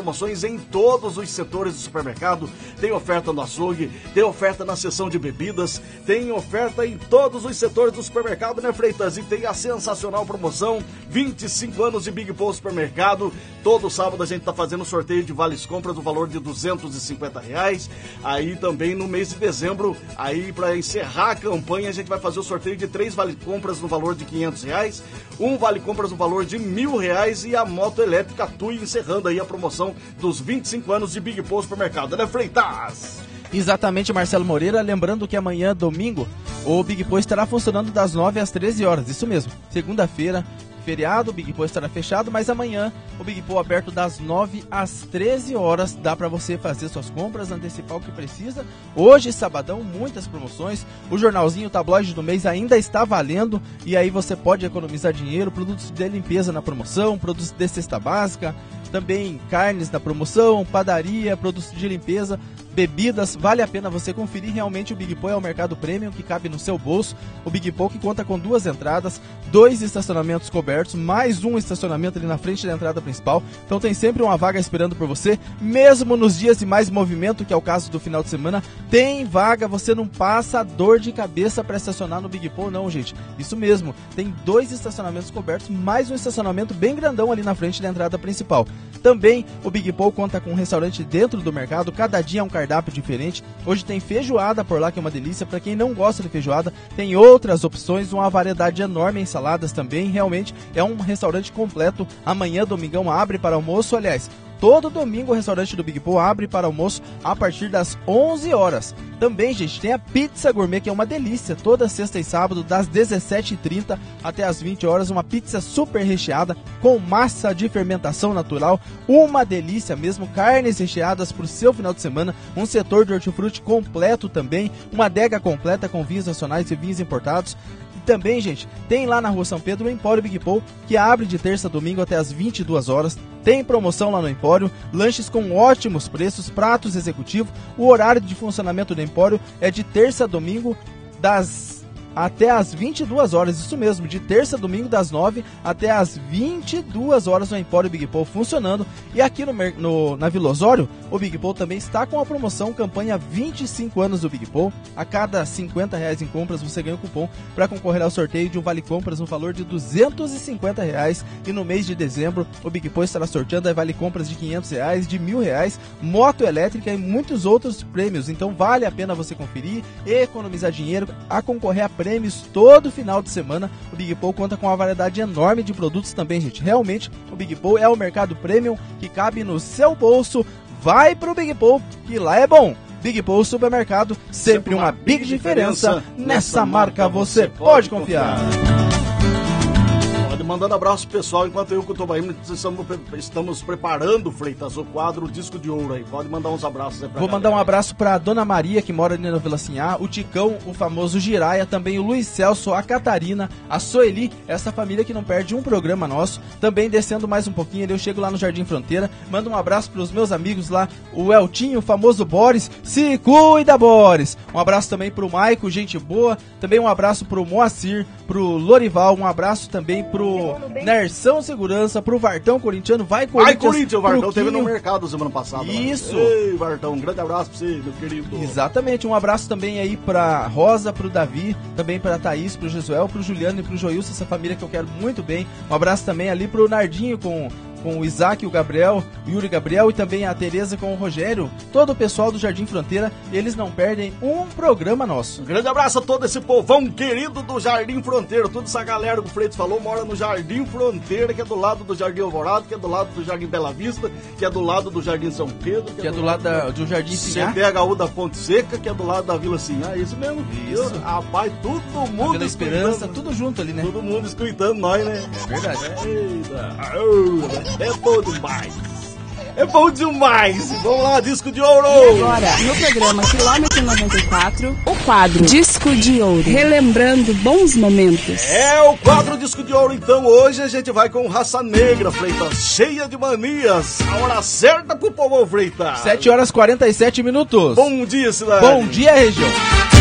promoções em todos os setores do supermercado. Tem oferta no açougue, tem oferta na seção de bebidas, tem oferta em todos os setores do supermercado, né, Freitas? E tem a sensacional promoção, 25 anos de Big Paul Supermercado. Todo sábado a gente tá fazendo sorteio de vales compras do valor de R$250. Aí também no mês de dezembro, aí para encerrar a campanha, a gente vai fazer o sorteio de 3 vale compras no valor de R$500, um vale compras no valor de R$1.000 e a moto elétrica TUI, encerrando aí a promoção dos 25 anos de Big Paul Supermercado, né, Freitas? Exatamente, Marcelo Moreira. Lembrando que amanhã, domingo, o Big Paul estará funcionando das 9 às 13 horas. Isso mesmo, segunda-feira, feriado, o Big Paul estará fechado, mas amanhã o Big Paul aberto das 9 às 13 horas. Dá para você fazer suas compras, antecipar o que precisa. Hoje, sabadão, muitas promoções. O jornalzinho, o tabloide do mês ainda está valendo e aí você pode economizar dinheiro. Produtos de limpeza na promoção, produtos de cesta básica, também carnes na promoção, padaria, produtos de limpeza, bebidas. Vale a pena você conferir. Realmente o Big Paul é o mercado premium que cabe no seu bolso. O Big Paul que conta com 2 entradas, 2 estacionamentos cobertos, mais um estacionamento ali na frente da entrada principal. Então tem sempre uma vaga esperando por você, mesmo nos dias de mais movimento, que é o caso do final de semana. Tem vaga, você não passa dor de cabeça para estacionar no Big Paul, não, gente. Isso mesmo, tem 2 estacionamentos cobertos, mais um estacionamento bem grandão ali na frente da entrada principal. Também o Big Paul conta com um restaurante dentro do mercado, cada dia é um cardápio diferente. Hoje tem feijoada por lá, que é uma delícia. Para quem não gosta de feijoada, tem outras opções, uma variedade enorme em saladas também. Realmente é um restaurante completo. Amanhã, domingão, abre para almoço. Aliás, todo domingo o restaurante do Big Paul abre para almoço a partir das 11 horas. Também, gente, tem a pizza gourmet, que é uma delícia, toda sexta e sábado, das 17h30 até as 20 horas. Uma pizza super recheada, com massa de fermentação natural. Uma delícia mesmo, carnes recheadas para o seu final de semana. Um setor de hortifruti completo também. Uma adega completa com vinhos nacionais e vinhos importados. Também, gente, tem lá na Rua São Pedro o Empório Big Paul, que abre de terça a domingo até as 22 horas. Tem promoção lá no Empório, lanches com ótimos preços, pratos executivos. O horário de funcionamento do Empório é de terça a domingo, até as 22 horas, isso mesmo, de terça a domingo das 9 até as 22 horas no Empório Big Paul funcionando. E aqui na Vila Osório, o Big Paul também está com a promoção campanha 25 anos do Big Paul. A cada R$50 em compras você ganha um cupom para concorrer ao sorteio de um vale compras no valor de R$250. E no mês de dezembro, o Big Paul estará sorteando vale compras de R$500, de R$1.000, moto elétrica e muitos outros prêmios. Então vale a pena você conferir e economizar dinheiro a concorrer a prêmios todo final de semana. O Big Paul conta com uma variedade enorme de produtos também, gente. Realmente, o Big Paul é o mercado premium que cabe no seu bolso. Vai pro Big Paul, que lá é bom. Big Paul Supermercado, sempre uma big diferença. Nessa marca você pode confiar. Mandando abraço pessoal, enquanto eu e o Tobaíma estamos preparando, Freitas, o quadro Disco de Ouro aí. Pode mandar uns abraços aí pra Vou mandar um abraço pra Dona Maria, que mora ali na Vila Sinhá, o Ticão, o famoso Giraia, também o Luiz Celso, a Catarina, a Soeli, essa família que não perde um programa nosso. Também descendo mais um pouquinho, eu chego lá no Jardim Fronteira, mando um abraço pros meus amigos lá, o Eltinho, o famoso Boris, se cuida, Boris! Um abraço também pro Maico, gente boa, também um abraço pro Moacir, pro Lorival, um abraço também pro Nerção Segurança, pro Vartão Corintiano. Vai Corinthians, o Vartão teve no mercado semana passada. Isso. Né? Ei, Vartão, um grande abraço pra você, meu querido. Exatamente, um abraço também aí pra Rosa, pro Davi, também pra Thaís, pro Jesuel, pro Juliano e pro Joilson, essa família que eu quero muito bem. Um abraço também ali pro Nardinho com o Isaac, o Gabriel, o Yuri Gabriel e também a Tereza com o Rogério, todo o pessoal do Jardim Fronteira, eles não perdem um programa nosso. Um grande abraço a todo esse povão querido do Jardim Fronteira, toda essa galera que o Freitas falou mora no Jardim Fronteira, que é do lado do Jardim Alvorado, que é do lado do Jardim Bela Vista, que é do lado do Jardim São Pedro, que é do lado do Jardim Sinhá, CDHU da Ponte Seca, que é do lado da Vila Sinhá, é isso mesmo? Isso. Rapaz, todo mundo Vila Esperança, tudo junto ali, né? Todo mundo escutando nós, né? É verdade. Eita. É bom demais. É bom demais. Vamos lá, Disco de Ouro. E agora, no programa Quilômetro 94, o quadro Disco de Ouro. Relembrando bons momentos. É o quadro Disco de Ouro. Então hoje a gente vai com Raça Negra, Freitas, cheia de manias. A hora certa pro povo, Freitas. 7h47. Bom dia, cidade. Bom dia, região.